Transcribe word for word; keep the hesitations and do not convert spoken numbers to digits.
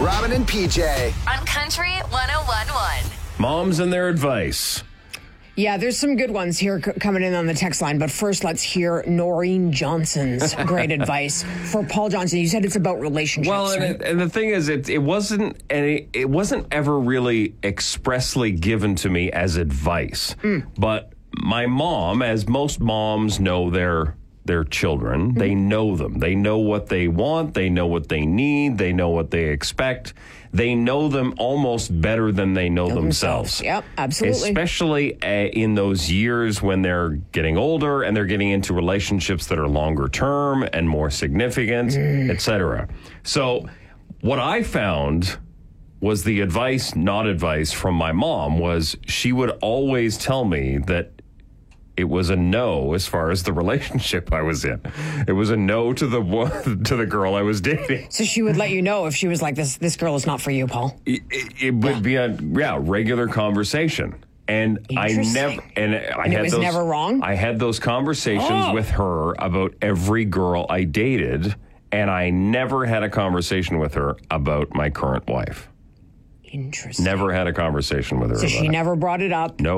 Robin and P J. On Country one oh one point one. Moms and their advice. Yeah, there's some good ones here c- coming in on the text line. But first, let's hear Noreen Johnson's great advice for Paul Johnson. You said it's about relationships. Well, and, right? it, and the thing is, it, it wasn't any, it wasn't ever really expressly given to me as advice. Mm. But my mom, as most moms know their their children, mm. they know them. They know what they want. They know what they need. They know what they expect. They know them almost better than they know, know themselves. themselves. Yep, absolutely. Especially uh, in those years when they're getting older and they're getting into relationships that are longer term and more significant, mm. et cetera. So what I found was the advice, not advice, from my mom was she would always tell me that it was a no as far as the relationship I was in. It was a no to the to the girl I was dating. So she would let you know if she was like, this this girl is not for you, Paul. It, it, it would be a yeah regular conversation. And I never and I and had it was those, never wrong? I had those conversations oh. with her about every girl I dated, and I never had a conversation with her about my current wife. Interesting. Never had a conversation with her so about she it. never brought it up. No.